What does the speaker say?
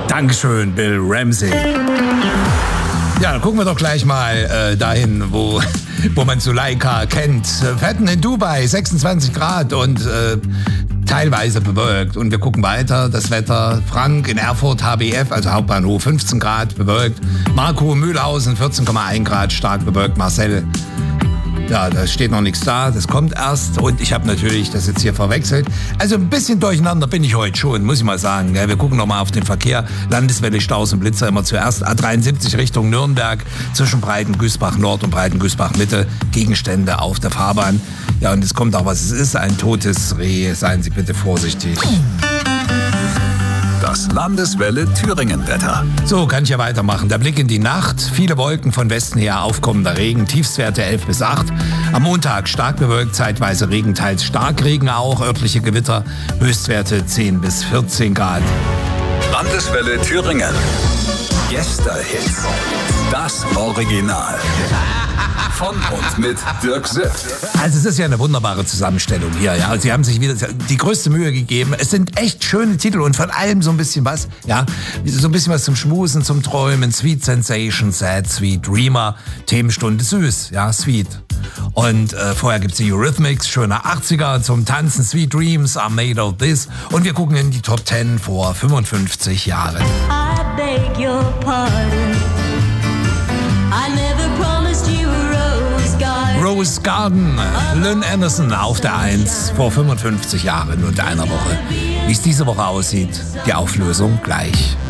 Dankeschön, Bill Ramsey. Ja, dann gucken wir doch gleich mal dahin, wo man Suleika kennt. Fetten in Dubai, 26 Grad und teilweise bewölkt. Und wir gucken weiter, das Wetter. Frank in Erfurt, HBF, also Hauptbahnhof, 15 Grad bewölkt. Marco Mühlhausen, 14,1 Grad, stark bewölkt. Marcel, ja, da steht noch nichts da, das kommt erst. Und ich habe natürlich das jetzt hier verwechselt. Also ein bisschen durcheinander bin ich heute schon, muss ich mal sagen. Ja, wir gucken nochmal auf den Verkehr. Landeswelle, Staus und Blitzer immer zuerst. A73 Richtung Nürnberg zwischen Breitengüßbach Nord und Breitengüßbach Mitte. Gegenstände auf der Fahrbahn. Ja, und es kommt auch, was es ist, ein totes Reh. Seien Sie bitte vorsichtig. Das Landeswelle Thüringen-Wetter. So, kann ich ja weitermachen. Der Blick in die Nacht. Viele Wolken von Westen her, aufkommender Regen. Tiefstwerte 11 bis 8. Am Montag stark bewölkt, zeitweise Regen, teils Starkregen auch. Örtliche Gewitter. Höchstwerte 10 bis 14 Grad. Landeswelle Thüringen. Gästehits. Das Original. Von und mit Dirk Sipp. Also es ist ja eine wunderbare Zusammenstellung hier. Ja. Sie haben sich wieder die größte Mühe gegeben. Es sind echt schöne Titel und von allem so ein bisschen was. Ja, so ein bisschen was zum Schmusen, zum Träumen. Sweet Sensation, Sad, Sweet Dreamer. Themenstunde süß, ja, sweet. Und vorher gibt's die Eurythmics, schöner 80er zum Tanzen. Sweet Dreams are made of this. Und wir gucken in die Top 10 vor 55 Jahren. I beg your pardon. I never promised you a rose garden. Rose Garden, Lynn Anderson auf der 1 vor 55 Jahren und einer Woche. Wie es diese Woche aussieht, die Auflösung gleich.